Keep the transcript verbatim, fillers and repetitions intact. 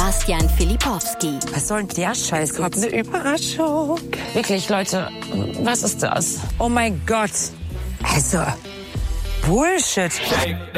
Bastian Filipowski. Was soll denn der Scheiß? Kommt eine Überraschung. Wirklich, Leute, was ist das? Oh mein Gott. Also, Bullshit.